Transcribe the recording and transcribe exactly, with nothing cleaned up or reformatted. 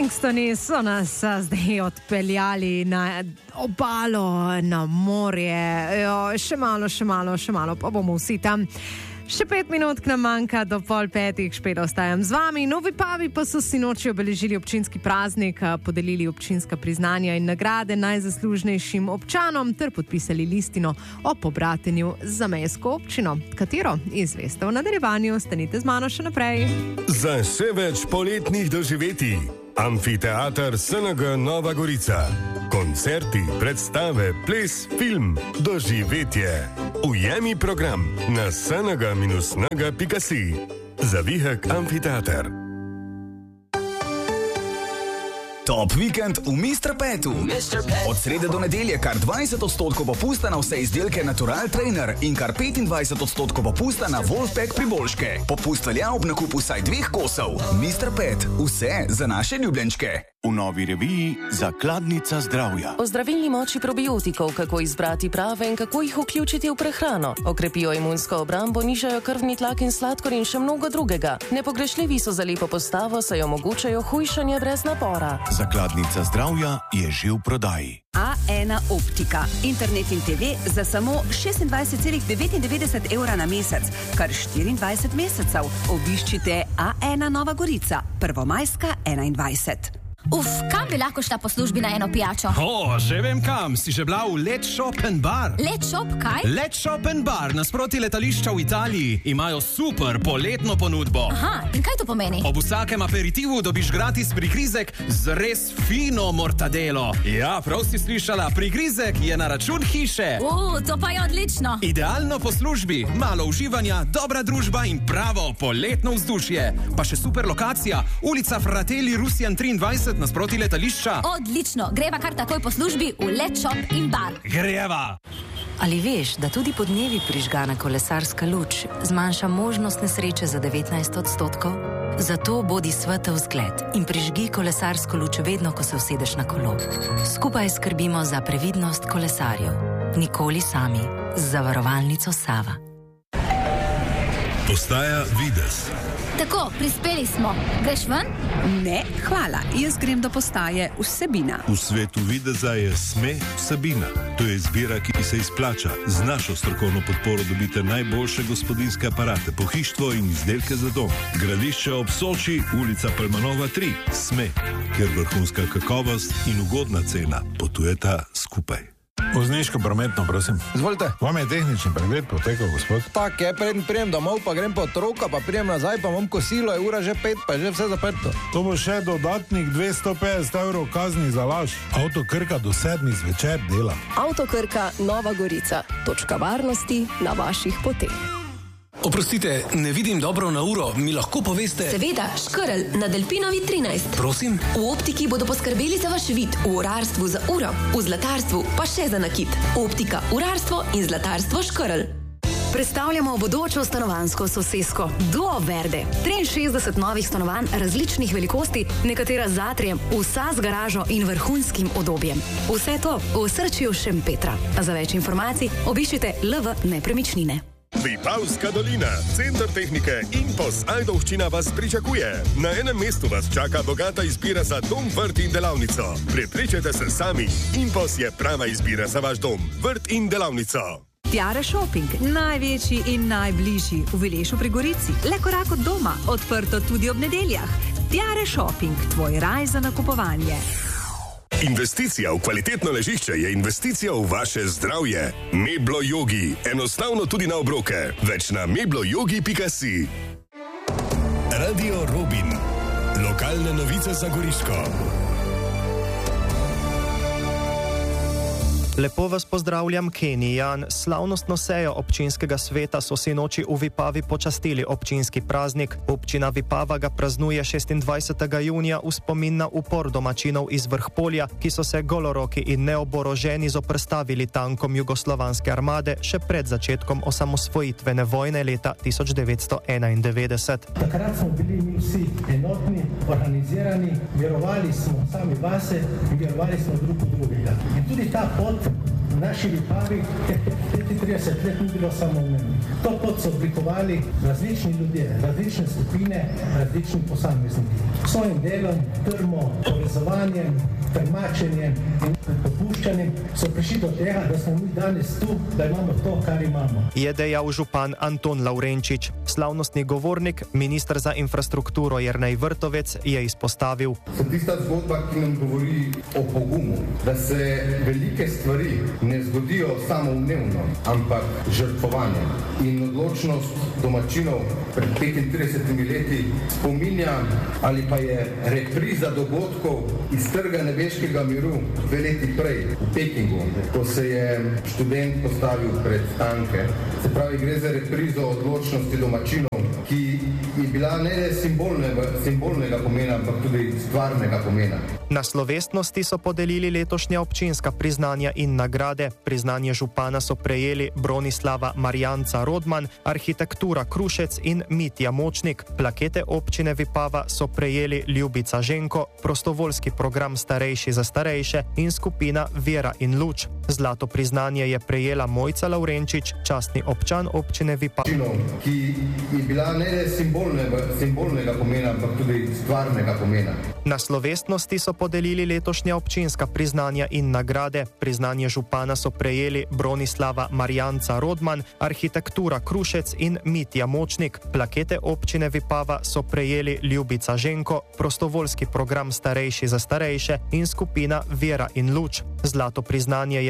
Kingstoni so nas a, zdaj odpeljali na obalo, na morje. Jo, še malo, še malo, še malo, pa bomo vsi tam. Še pet minut k nam manjka, do pol petih špet ostajam z vami. Novi Pavi pa so sinoči obeležili občinski praznik, podelili občinska priznanja in nagrade najzaslužnejšim občanom ter podpisali listino o pobratenju za mejsko občino. Katero izveste v nadaljevanju, stanite z mano še naprej. Za še več poletnih doživetij. Amfiteater S N G Nova Gorica. Koncerti, predstave, ples, film, doživetje. Ujemi program na s n g dash n g pika si. Zavihek Amfiteater. Top vikend v mister Petu. Od srede do nedelje kar dvajset odstotkov popusta na vse izdelke Natural Trainer in kar petindvajset odstotkov popusta na Wolfpack priboljške. Popust velja ob nakupu vsaj dveh kosov. mister Pet, vse za naše ljubljenčke. V novi reviji Zakladnica zdravja. O zdravilni moči probiotikov, kako izbrati prave in kako jih vključiti v prehrano. Okrepijo imunsko obrambo, nižajo krvni tlak in sladkor in še mnogo drugega. Nepogrešljivi so za lepo postavo, saj omogočajo hujšanje brez napora. Zakladnica zdravja je že v prodaji. A ena optika. Internet in te ve za samo šestindvajset celih devetindevetdeset evra na mesec, kar štiriindvajset mesecev. Obiščite A ena Nova Gorica, Prvomajska enaindvajset. Uf, kam bi lahko šla po službi na eno pijačo? O, že vem kam. Si že bila v Let Shop and Bar? Let Shop, kaj? Let Shop and Bar, nasproti letališča v Italiji, imajo super poletno ponudbo. Aha, in kaj to pomeni? Ob vsakem aperitivu dobiš gratis prigrizek z res fino mortadelo. Ja, prav si slišala, prigrizek je na račun hiše. U, to pa je odlično. Idealno po službi, malo uživanja, dobra družba in pravo poletno vzdušje. Pa še super lokacija, ulica Fratelli Rusijan triindvajset nasproti letališča. Odlično, greva kar takoj po službi v Let Shop in Bar. Greva! Ali veš, da tudi po dnevi prižgana kolesarska luč zmanjša možnost nesreče za devetnajst odstotkov? Zato bodi svetel zgled in prižgi kolesarsko luč vedno, ko se usedeš na kolo. Skupaj skrbimo za previdnost kolesarjev. Nikoli sami. Z zavarovalnico Sava. Postaja Vides. Tako, prispeli smo. Greš ven? Ne, hvala. Jaz grem do postaje Vsebina. V svetu videza je SME Vsebina. To je izbira, ki se izplača. Z našo strokovno podporo dobite najboljše gospodinjske aparate, pohištvo in izdelke za dom. Gradišče ob Soči, ulica Palmanova tri. SME, kjer vrhunska kakovost in ugodna cena potujeta skupaj. Vozniško prometno, prosim. Izvolite. Vam je tehnični pregled potekal, gospod? Tak je, preden prijem domov, pa grem po otroka, pa prijem nazaj, pa imam kosilo, je ura že pet, pa je že vse zaprto. To bo še dodatnih dvesto petdeset evrov kazni za laž. Avto Krka do sedmih zvečer dela. Avto Krka Nova Gorica. Točka varnosti na vaših poteh. Oprostite, ne vidim dobro na uro, mi lahko poveste? Seveda, Škrl na Delpinovi trinajst. Prosim? V optiki bodo poskrbeli za vaš vid, v urarstvu za uro, v zlatarstvu pa še za nakit. Optika, urarstvo in zlatarstvo Škrl. Predstavljamo bodočo stanovanjsko sosesko Duo Verde. triinšestdeset novih stanovanj različnih velikosti, nekatera z atrijem, vsa z garažo in vrhunskim udobjem. Vse to v osrčju Šempetra. Za več informacij obiščite L V Nepremičnine. Vipavska dolina, center tehnike Impos Ajdovščina vas pričakuje. Na enem mestu vas čaka bogata izbira za dom, vrt in delavnico. Prepričajte se sami, Impos je prava izbira za vaš dom, vrt in delavnico. Tiare Shopping, največji in najbližji v Vilešu pri Gorici. Le korak od doma, odprto tudi ob nedeljah. Tiare Shopping, tvoj raj za nakupovanje. Investicija v kvalitetno ležišče je investicija v vaše zdravje. Meblo Yogi. Enostavno tudi na obroke. Več na meblo yogi pika si. Radio Robin. Lokalne novice za Goriško. Lepo vas pozdravljam, Kenny Jan. Slavnostno sejo občinskega sveta so sinoči v Vipavi počastili občinski praznik. Občina Vipava ga praznuje šestindvajsetega junija v spomin na upor domačinov iz Vrhpolja, ki so se goloroki in neoboroženi zoprstavili tankom jugoslovanske armade še pred začetkom osamosvojitvene vojne leta tisoč devetsto enaindevetdeset. Takrat smo bili mi vsi enotni, organizirani, verovali smo sami vase in verovali smo drug v drugega. In tudi ta pot v naši Vipavi petintrideset let ni bilo samoumevno. To pot so oblikovali različni ljudje, različne skupine, različni posamezniki. svojim delom, trmo, povezovanjem, trmačenjem in popuščanjem so prišli do tega, da smo mi danes tu, da imamo to, kar imamo. Je dejal župan Anton Lavrenčič. Slavnostni govornik, minister za infrastrukturo Jernej Vrtovec, je izpostavil. So tista zgodba, ki nam govori o pogumu, da se velike stvari ne zgodijo samoumevno, ampak žrtvovanje. In odločnost domačinov pred petintridesetimi leti spominja ali pa je repriza dogodkov iz Trga nebeškega miru dve leti prej v Pekingu, ko se je študent postavil pred tanke. Se pravi, gre za reprizo odločnosti domačinov, ki je bila ne le simbolnega, simbolnega pomena, ampak tudi stvarnega pomena. Na slovesnosti so podelili letošnja občinska priznanja in nagrade. Priznanje župana so prejeli Bronislava Marjanca Rodman, Arhitektura Krušec in Mitja Močnik. Plakete občine Vipava so prejeli Ljubica Ženko, Prostovoljski program Starejši za starejše in skupina Vera in Luč. Zlato priznanje je prejela Mojca Lavrenčič, častni občan občine Vipava. Ki je bila ne le simbolnega, simbolnega pomena, ampak tudi stvarnega pomena. Na slovesnosti so podelili letošnja občinska priznanja in nagrade. Priznanje župana so prejeli Bronislava Marjanca Rodman, Arhitektura Krušec in Mitja Močnik. Plakete občine Vipava so prejeli Ljubica Ženko, Prostovoljski program Starejši za starejše in skupina Vera in Luč. Zlato priznanje je